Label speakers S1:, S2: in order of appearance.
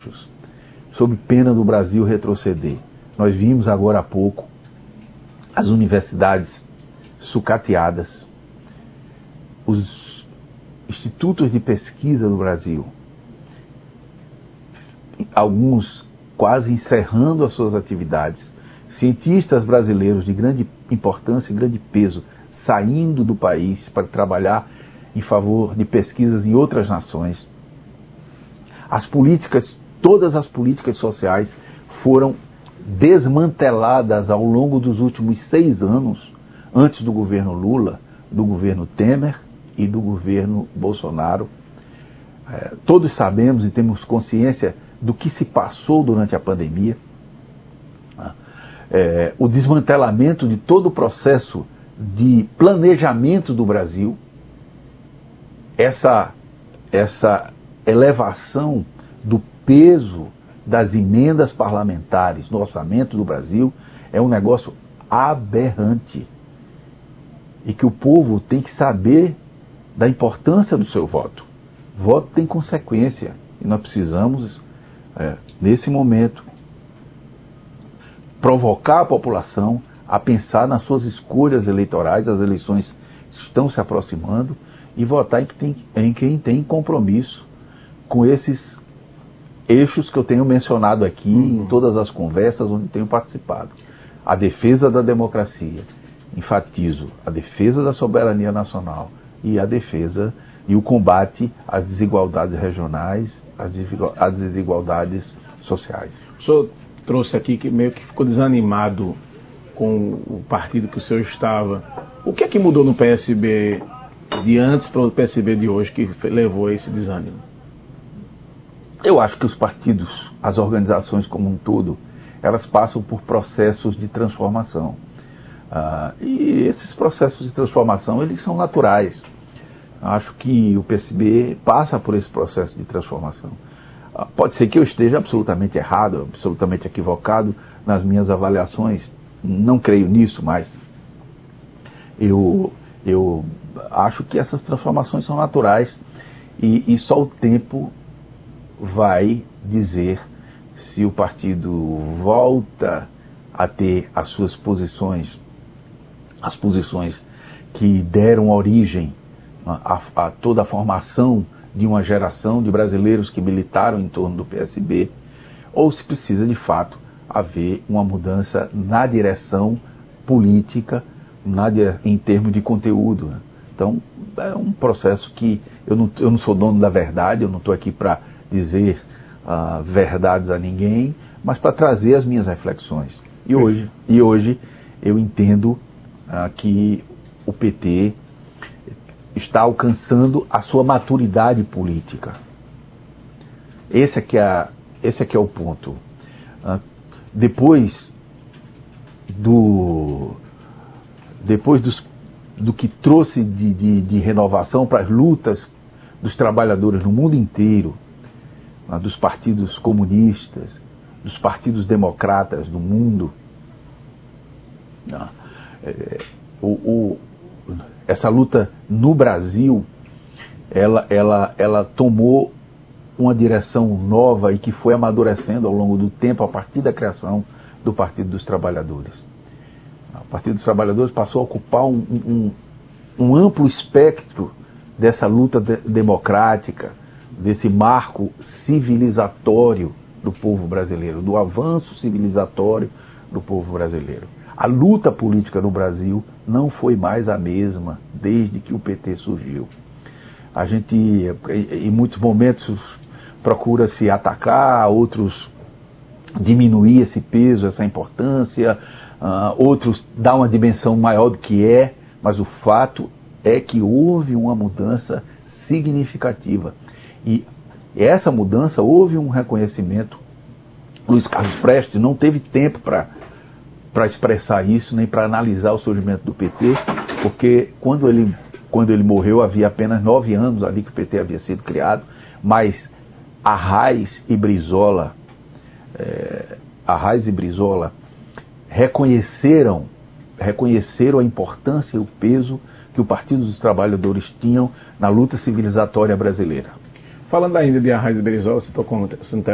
S1: eixos, sob pena do Brasil retroceder. Nós vimos agora há pouco as universidades sucateadas, os institutos de pesquisa do Brasil, alguns quase encerrando as suas atividades, cientistas brasileiros de grande importância e grande peso saindo do país para trabalhar em favor de pesquisas em outras nações. As políticas, todas as políticas sociais foram desmanteladas ao longo dos últimos 6 anos, antes do governo Lula, do governo Temer e do governo Bolsonaro. Todos sabemos e temos consciência do que se passou durante a pandemia. O desmantelamento de todo o processo de planejamento do Brasil, essa elevação do peso das emendas parlamentares no orçamento do Brasil é um negócio aberrante. E que o povo tem que saber da importância do seu voto. Voto tem consequência. E nós precisamos, nesse momento, provocar a população a pensar nas suas escolhas eleitorais. As eleições estão se aproximando, e votar em quem tem compromisso com esses eixos que eu tenho mencionado aqui em todas as conversas onde tenho participado. A defesa da democracia, enfatizo, a defesa da soberania nacional e a defesa e o combate às desigualdades regionais, às desigualdades sociais.
S2: O senhor trouxe aqui que meio que ficou desanimado com o partido que o senhor estava. O que é que mudou no PSB de antes para o PSB de hoje que levou a esse desânimo?
S1: Eu acho que os partidos, as organizações como um todo, elas passam por processos de transformação. E esses processos de transformação, eles são naturais. Acho que o PSB passa por esse processo de transformação. Pode ser que eu esteja absolutamente errado, absolutamente equivocado nas minhas avaliações. Não creio nisso, mas eu acho que essas transformações são naturais e só o tempo vai dizer se o partido volta a ter as suas posições, as posições que deram origem a toda a formação de uma geração de brasileiros que militaram em torno do PSB, ou se precisa de fato haver uma mudança na direção política, em termos de conteúdo. Então é um processo que eu não sou dono da verdade, eu não estou aqui para dizer verdades a ninguém, mas para trazer as minhas reflexões. E hoje eu entendo que o PT está alcançando a sua maturidade política. Esse é o ponto. Depois do que trouxe de renovação para as lutas dos trabalhadores no mundo inteiro, dos partidos comunistas, dos partidos democratas do mundo, essa luta no Brasil, ela tomou uma direção nova e que foi amadurecendo ao longo do tempo a partir da criação do Partido dos Trabalhadores. O Partido dos Trabalhadores passou a ocupar um amplo espectro dessa luta democrática, desse marco civilizatório do povo brasileiro, do avanço civilizatório do povo brasileiro. A luta política no Brasil não foi mais a mesma desde que o PT surgiu. A gente, em muitos momentos, procura se atacar, outros diminuir esse peso, essa importância, outros dar uma dimensão maior do que é, mas o fato é que houve uma mudança significativa. E essa mudança, houve um reconhecimento. Luiz Carlos Prestes não teve tempo para expressar isso, nem para analisar o surgimento do PT, porque quando ele morreu havia apenas 9 anos ali que o PT havia sido criado, mas Arraes e Brizola reconheceram a importância e o peso que o Partido dos Trabalhadores tinham na luta civilizatória brasileira.
S2: Falando ainda de Arraes e Brizola, você tocou